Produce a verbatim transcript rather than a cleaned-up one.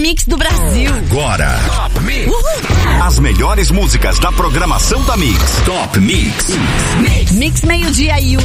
Mix do Brasil. Agora, Top Mix. Uhul. As melhores músicas da programação da Mix. Top Mix. Mix, Mix meio-dia e um.